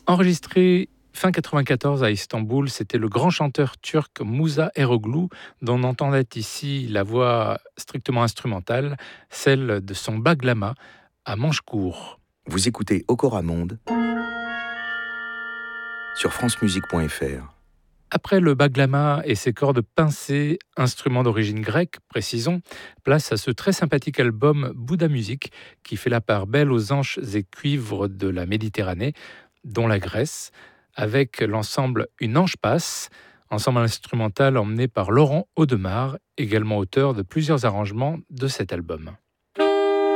Enregistré fin 94 à Istanbul, c'était le grand chanteur turc Musa Eroglu, dont on entendait ici la voix strictement instrumentale, celle de son baglama à manche court. Vous écoutez Okora Monde sur francemusique.fr. Après le baglama et ses cordes pincées, instrument d'origine grecque, précisons, place à ce très sympathique album Bouddha Music, qui fait la part belle aux anches et cuivres de la Méditerranée, dont la Grèce, avec l'ensemble Une Anche Passe, ensemble instrumental emmené par Laurent Audemars, également auteur de plusieurs arrangements de cet album.